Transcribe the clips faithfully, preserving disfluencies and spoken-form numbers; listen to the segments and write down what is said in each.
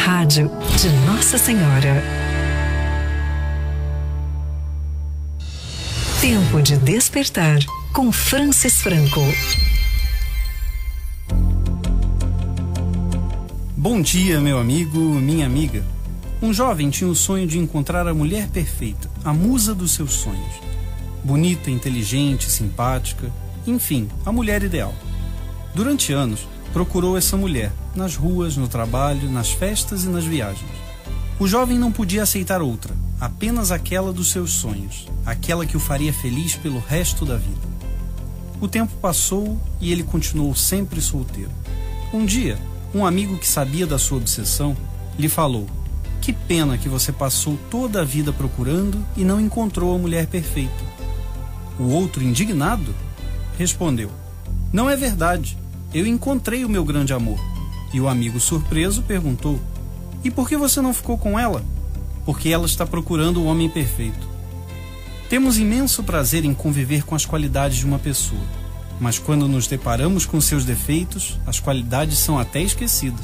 rádio de Nossa Senhora. Tempo de despertar com Francis Franco. Bom dia, meu amigo, minha amiga. Um jovem tinha o sonho de encontrar a mulher perfeita, a musa dos seus sonhos. Bonita, inteligente, simpática, enfim, a mulher ideal. Durante anos, procurou essa mulher, nas ruas, no trabalho, nas festas e nas viagens. O jovem não podia aceitar outra, apenas aquela dos seus sonhos, aquela que o faria feliz pelo resto da vida. O tempo passou e ele continuou sempre solteiro. Um dia, um amigo que sabia da sua obsessão lhe falou: "Que pena que você passou toda a vida procurando e não encontrou a mulher perfeita." O outro, indignado, respondeu: "Não é verdade. Eu encontrei o meu grande amor." E o amigo, surpreso, perguntou: "E por que você não ficou com ela?" "Porque ela está procurando o homem perfeito." Temos imenso prazer em conviver com as qualidades de uma pessoa, mas quando nos deparamos com seus defeitos, as qualidades são até esquecidas.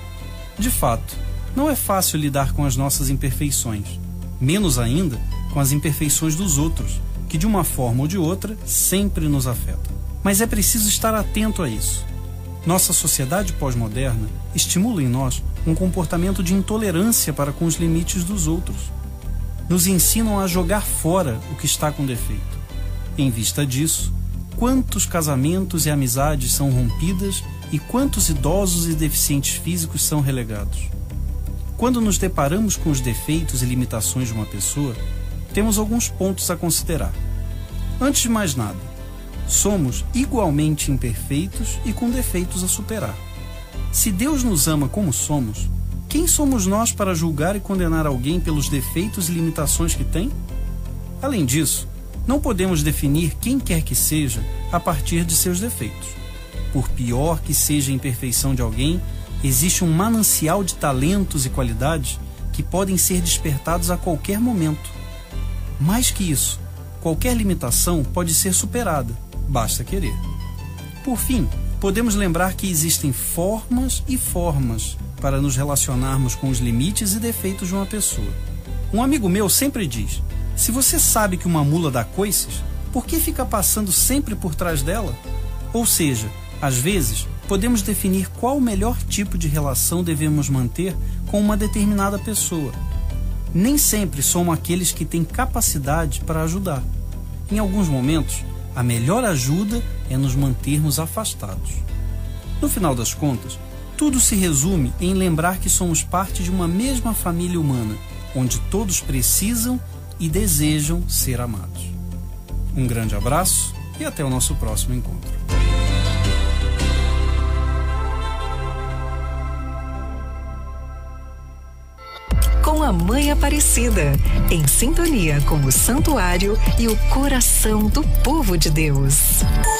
De fato, não é fácil lidar com as nossas imperfeições, menos ainda com as imperfeições dos outros, que de uma forma ou de outra sempre nos afetam. Mas é preciso estar atento a isso. Nossa sociedade pós-moderna estimula em nós um comportamento de intolerância para com os limites dos outros. Nos ensinam a jogar fora o que está com defeito. Em vista disso, quantos casamentos e amizades são rompidas e quantos idosos e deficientes físicos são relegados? Quando nos deparamos com os defeitos e limitações de uma pessoa, temos alguns pontos a considerar. Antes de mais nada, somos igualmente imperfeitos e com defeitos a superar. Se Deus nos ama como somos, quem somos nós para julgar e condenar alguém pelos defeitos e limitações que tem? Além disso, não podemos definir quem quer que seja a partir de seus defeitos. Por pior que seja a imperfeição de alguém, existe um manancial de talentos e qualidades que podem ser despertados a qualquer momento. Mais que isso, qualquer limitação pode ser superada, basta querer. Por fim, podemos lembrar que existem formas e formas para nos relacionarmos com os limites e defeitos de uma pessoa. Um amigo meu sempre diz: "Se você sabe que uma mula dá coices, por que fica passando sempre por trás dela?" Ou seja, às vezes, podemos definir qual o melhor tipo de relação devemos manter com uma determinada pessoa. Nem sempre somos aqueles que têm capacidade para ajudar. Em alguns momentos, a melhor ajuda é nos mantermos afastados. No final das contas, tudo se resume em lembrar que somos parte de uma mesma família humana, onde todos precisam e desejam ser amados. Um grande abraço e até o nosso próximo encontro. Com a Mãe Aparecida, em sintonia com o santuário e o coração do povo de Deus.